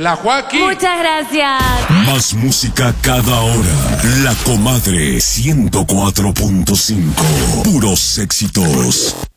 La Joaquín. Muchas gracias. Más música cada hora. La Comadre 104.5. Puros éxitos.